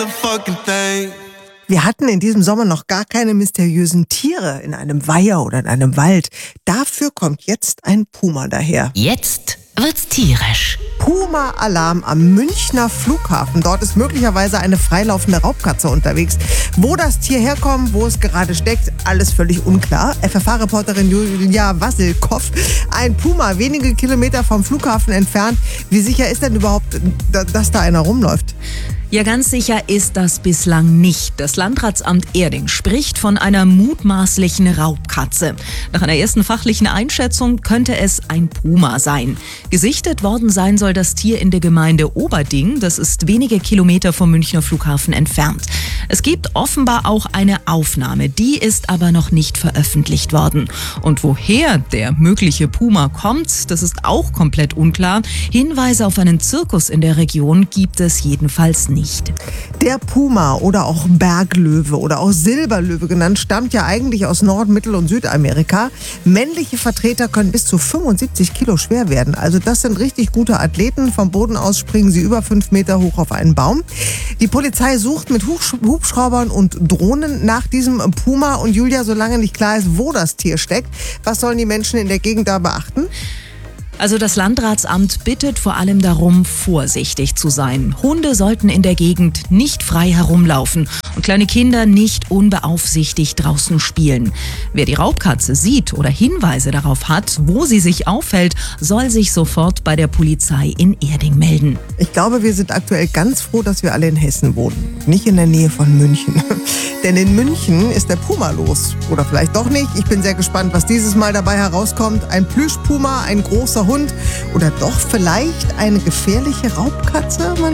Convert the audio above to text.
Wir hatten in diesem Sommer noch gar keine mysteriösen Tiere in einem Weiher oder in einem Wald. Dafür kommt jetzt ein Puma daher. Jetzt wird's tierisch. Puma-Alarm am Münchner Flughafen. Dort ist möglicherweise eine freilaufende Raubkatze unterwegs. Wo das Tier herkommt, wo es gerade steckt, alles völlig unklar. FFH-Reporterin Julia Wassilkow. Ein Puma wenige Kilometer vom Flughafen entfernt. Wie sicher ist denn überhaupt, dass da einer rumläuft? Ja, ganz sicher ist das bislang nicht. Das Landratsamt Erding spricht von einer mutmaßlichen Raubkatze. Nach einer ersten fachlichen Einschätzung könnte es ein Puma sein. Gesichtet worden sein soll das Tier in der Gemeinde Oberding. Das ist wenige Kilometer vom Münchner Flughafen entfernt. Es gibt offenbar auch eine Aufnahme, die ist aber noch nicht veröffentlicht worden. Und woher der mögliche Puma kommt, das ist auch komplett unklar. Hinweise auf einen Zirkus in der Region gibt es jedenfalls nicht. Der Puma oder auch Berglöwe oder auch Silberlöwe genannt, stammt ja eigentlich aus Nord-, Mittel- und Südamerika. Männliche Vertreter können bis zu 75 Kilo schwer werden. Also das sind richtig gute Athleten. Vom Boden aus springen sie über 5 Meter hoch auf einen Baum. Die Polizei sucht mit Hubschraubern und Drohnen nach diesem Puma. Und Julia, solange nicht klar ist, wo das Tier steckt, was sollen die Menschen in der Gegend da beachten? Also das Landratsamt bittet vor allem darum, vorsichtig zu sein. Hunde sollten in der Gegend nicht frei herumlaufen und kleine Kinder nicht unbeaufsichtigt draußen spielen. Wer die Raubkatze sieht oder Hinweise darauf hat, wo sie sich aufhält, soll sich sofort bei der Polizei in Erding melden. Ich glaube, wir sind aktuell ganz froh, dass wir alle in Hessen wohnen, nicht in der Nähe von München. Denn in München ist der Puma los. Oder vielleicht doch nicht. Ich bin sehr gespannt, was dieses Mal dabei herauskommt. Ein Plüschpuma, ein großer Hund oder doch vielleicht eine gefährliche Raubkatze?